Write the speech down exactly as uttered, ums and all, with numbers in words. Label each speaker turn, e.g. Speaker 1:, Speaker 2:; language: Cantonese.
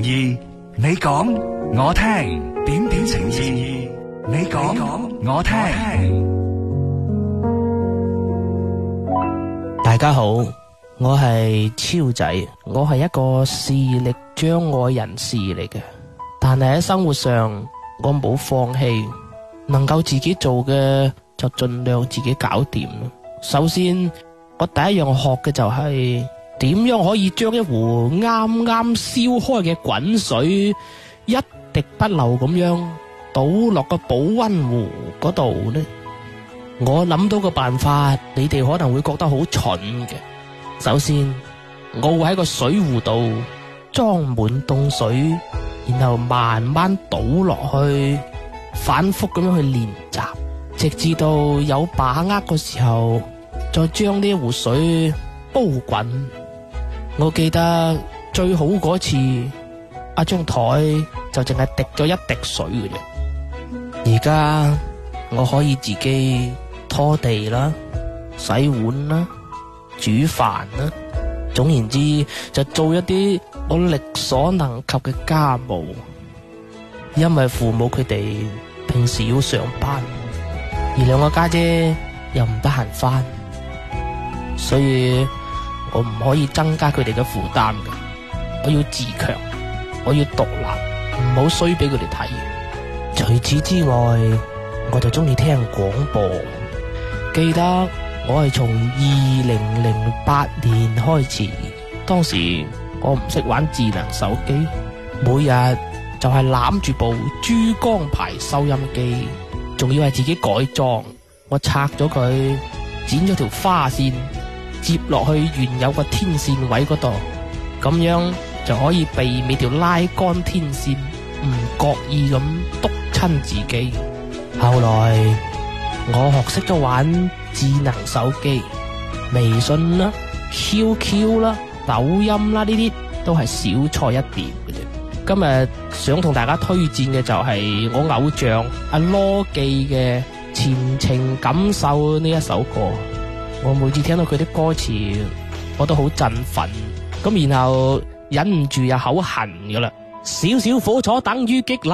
Speaker 1: 意，你講我聽，點點情意，你講我聽。
Speaker 2: 大家好，我係超仔，我係一個視力障礙人士嚟嘅，但係喺生活上我冇放棄，能夠自己做嘅就盡量自己搞掂。首先我第一樣學嘅就係點樣可以將一壺啱啱燒開嘅滾水一滴不漏咁樣倒落個保溫壺嗰度呢？我諗到個辦法，你哋可能會覺得好蠢嘅。首先我會喺個水壺度裝滿凍水，然後慢慢倒落去，反覆咁樣去練習，直至到有把握嘅時候再將呢一壺水煲滾。我記得最好嗰次一張台就淨係滴咗一滴水嘅啫。而家我可以自己拖地啦、洗碗啦、煮飯啦，總言之就做一啲我力所能及嘅家務。因為父母佢哋平時要上班，而兩個家姐又唔得閒返，所以我唔可以增加佢哋嘅負擔嘅。我要自強，我要獨立，唔好衰俾佢哋睇。除此之外，我就中意聽廣播。記得我係從二零零八年開始，當時我唔識玩智能手機，每日就係攬住部珠江牌收音機，仲要係自己改裝。我拆咗佢，剪咗條花線，接落去原有個天線位嗰度，咁樣就可以避免條拉杆天線唔覺意咁篤親自己。後來我學識咗玩智能手機，微信啦、Q Q 啦、抖音啦，呢啲都係小菜一碟嘅啫。今日想同大家推薦嘅就係我偶像阿羅記嘅《前程感受》呢一首歌。我每次聽到佢啲歌詞，我都好振奮，咁然後忍唔住又口痕噶啦。少少苦楚等於激勵。